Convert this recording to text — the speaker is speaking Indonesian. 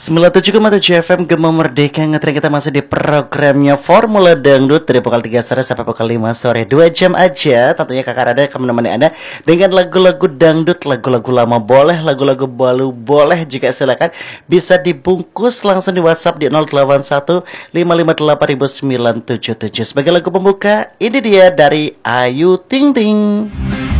97,7 FM Gema Merdeka ngetren. Kita masih di programnya Formula Dangdut dari pukul 3 sore sampai pukul 5 sore, 2 jam aja. Tentunya Kakak Rada akan menemani Anda dengan lagu-lagu dangdut, lagu-lagu lama boleh, lagu-lagu baru boleh juga. Silakan bisa dibungkus langsung di WhatsApp di 081 558 977. Sebagai lagu pembuka, ini dia dari Ayu Ting Ting.